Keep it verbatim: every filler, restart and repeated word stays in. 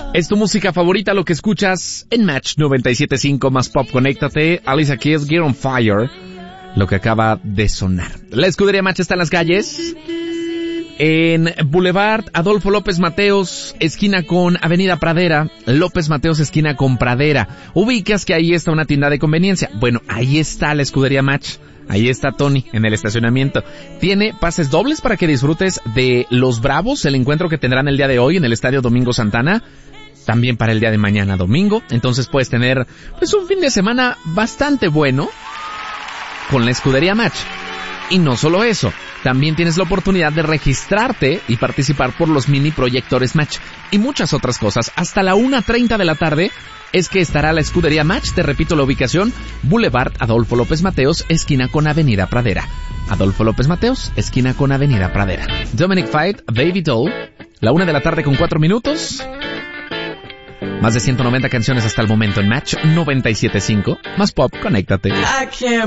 Es tu música favorita, lo que escuchas en Match noventa y siete punto cinco más Pop. Conéctate. Alicia Keys, Get on Fire, lo que acaba de sonar. La escudería Match está en las calles. En Boulevard Adolfo López Mateos, esquina con Avenida Pradera. López Mateos, esquina con Pradera. Ubicas que ahí está una tienda de conveniencia. Bueno, ahí está la escudería Match. Ahí está Tony, en el estacionamiento. Tiene pases dobles para que disfrutes de los Bravos, el encuentro que tendrán el día de hoy en el Estadio Domingo Santana. También para el día de mañana domingo. Entonces puedes tener pues un fin de semana bastante bueno con la escudería Match. Y no solo eso, también tienes la oportunidad de registrarte y participar por los mini proyectores Match y muchas otras cosas. Hasta la una treinta de la tarde es que estará la escudería Match. Te repito la ubicación: Boulevard Adolfo López Mateos, esquina con Avenida Pradera. Adolfo López Mateos, esquina con Avenida Pradera. Dominic Fite, Baby Doll, la una de la tarde con cuatro minutos. Más de ciento noventa canciones hasta el momento en Match noventa y siete punto cinco. Más Pop, conéctate.